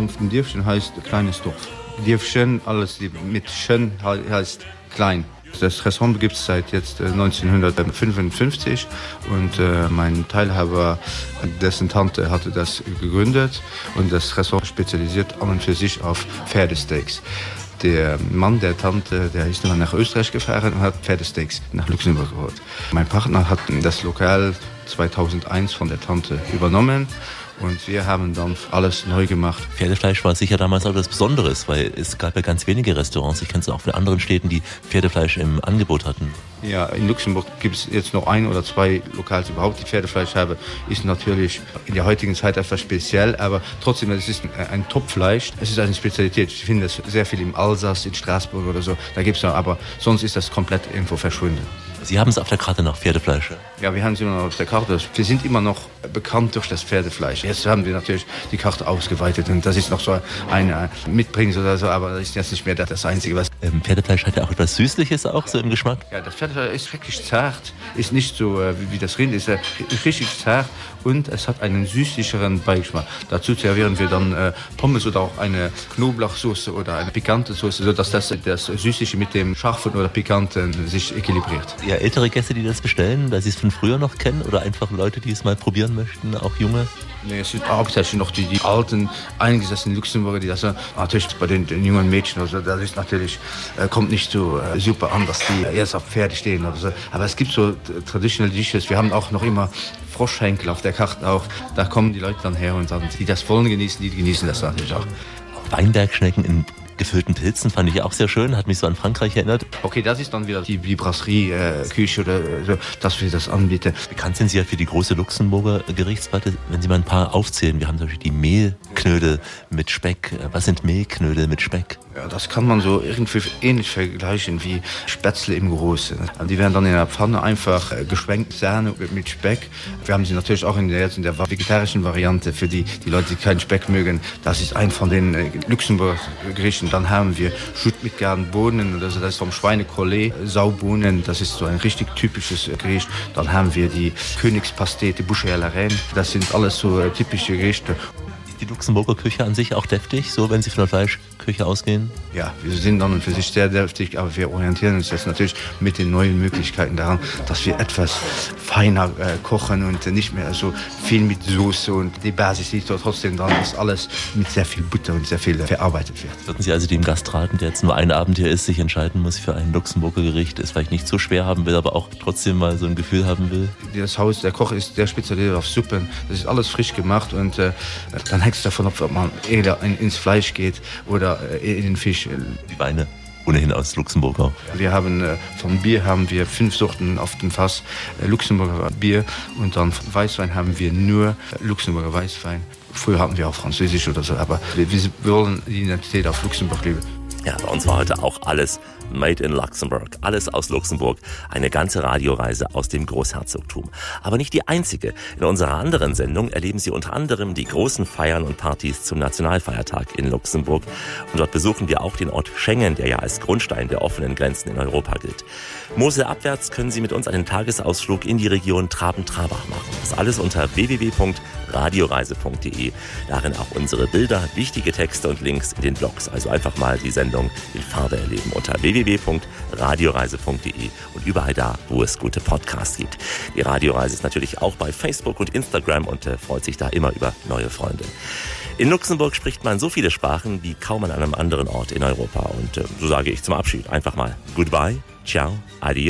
ein Dörfchen heißt kleines Dorf. Dörfchen, alles mit schön heißt klein. Das Restaurant gibt es seit jetzt 1955 und mein Teilhaber, dessen Tante hatte das gegründet und das Restaurant spezialisiert an und für sich auf Pferdesteaks. Der Mann der Tante, der ist dann nach Österreich gefahren und hat Pferdesteaks nach Luxemburg geholt. Mein Partner hat das Lokal 2001 von der Tante übernommen. Und wir haben dann alles neu gemacht. Pferdefleisch war sicher damals auch etwas Besonderes, weil es gab ja ganz wenige Restaurants. Ich kenne es auch von anderen Städten, die Pferdefleisch im Angebot hatten. Ja, in Luxemburg gibt es jetzt noch 1 oder 2 Lokals überhaupt, die Pferdefleisch haben. Ist natürlich in der heutigen Zeit etwas speziell, aber trotzdem, es ist ein Topfleisch. Es ist eine Spezialität. Ich finde es sehr viel im Elsass, in Straßburg oder so. Da gibt es noch, aber sonst ist das komplett irgendwo verschwunden. Sie haben es auf der Karte noch, Pferdefleisch? Ja, wir haben es immer noch auf der Karte. Wir sind immer noch bekannt durch das Pferdefleisch. Jetzt haben wir natürlich die Karte ausgeweitet und das ist noch so ein Mitbringsel oder so, aber das ist jetzt nicht mehr das Einzige, was... Pferdefleisch hat ja auch etwas Süßliches auch so im Geschmack? Ja, das Pferdefleisch ist wirklich zart, ist nicht so wie das Rind, ist richtig zart und es hat einen süßlicheren Beigeschmack. Dazu servieren wir dann Pommes oder auch eine Knoblauchsoße oder eine pikante Soße, sodass das Süßliche mit dem Scharfen oder Pikanten sich equilibriert. Ja, ältere Gäste, die das bestellen, weil sie es von früher noch kennen oder einfach Leute, die es mal probieren möchten, auch junge? Nee, es sind hauptsächlich noch die alten, eingesessenen Luxemburger, die das natürlich bei den jungen Mädchen, also das ist natürlich, kommt nicht so super an, dass die erst auf Pferde stehen oder so. Aber es gibt so traditionelle Dishes, wir haben auch noch immer Froschschenkel auf der Karte auch, da kommen die Leute dann her und dann, die das wollen genießen, die genießen das natürlich auch. Weinbergschnecken in gefüllten Pilzen fand ich auch sehr schön, hat mich so an Frankreich erinnert. Okay, das ist dann wieder die Brasserie-Küche oder so, dass wir das anbieten. Bekannt sind Sie ja für die große Luxemburger Gerichtsplatte. Wenn Sie mal ein paar aufzählen, wir haben zum Beispiel die Mehlknödel mit Speck. Was sind Mehlknödel mit Speck? Ja, das kann man so irgendwie ähnlich vergleichen wie Spätzle im Großen. Die werden dann in der Pfanne einfach geschwenkt, Sahne mit Speck. Wir haben sie natürlich auch in der vegetarischen Variante für die Leute, die keinen Speck mögen. Das ist ein von den Luxemburger Gerichten. Dann haben wir Schutt mit garen Bohnen, das ist vom Schweinekollet, Saubohnen, das ist so ein richtig typisches Gericht. Dann haben wir die Königspastete, Bouche à la Reine, das sind alles so typische Gerichte. Die Luxemburger Küche an sich auch deftig, so wenn Sie von der Fleischküche ausgehen? Ja, wir sind dann und für sich sehr deftig, aber wir orientieren uns jetzt natürlich mit den neuen Möglichkeiten daran, dass wir etwas feiner kochen und nicht mehr so viel mit Soße und die Basis liegt trotzdem dran, dass alles mit sehr viel Butter und sehr viel verarbeitet wird. Würden Sie also dem Gast raten, der jetzt nur einen Abend hier ist, sich entscheiden muss für ein Luxemburger Gericht, es vielleicht nicht zu schwer haben will, aber auch trotzdem mal so ein Gefühl haben will? Das Haus, der Koch ist sehr spezialisiert auf Suppen, das ist alles frisch gemacht und dann hängt es davon ab, ob man eher ins Fleisch geht oder in den Fisch. Die Weine ohnehin aus Luxemburg auch. Wir haben vom Bier haben wir 5 Sorten auf dem Fass Luxemburger Bier und dann Weißwein haben wir nur Luxemburger Weißwein. Früher hatten wir auch Französisch oder so, aber wir wollen die Identität auf Luxemburg leben. Ja, bei uns war heute auch alles Made in Luxemburg. Alles aus Luxemburg. Eine ganze Radioreise aus dem Großherzogtum. Aber nicht die einzige. In unserer anderen Sendung erleben Sie unter anderem die großen Feiern und Partys zum Nationalfeiertag in Luxemburg. Und dort besuchen wir auch den Ort Schengen, der ja als Grundstein der offenen Grenzen in Europa gilt. Moselabwärts können Sie mit uns einen Tagesausflug in die Region Traben-Trabach machen. Das alles unter www.radioreise.de. Darin auch unsere Bilder, wichtige Texte und Links in den Blogs. Also einfach mal die Sendung in Farbe erleben unter www.radioreise.de und überall da, wo es gute Podcasts gibt. Die Radioreise ist natürlich auch bei Facebook und Instagram und freut sich da immer über neue Freunde. In Luxemburg spricht man so viele Sprachen wie kaum an einem anderen Ort in Europa. Und so sage ich zum Abschied einfach mal Goodbye, ciao, adieu.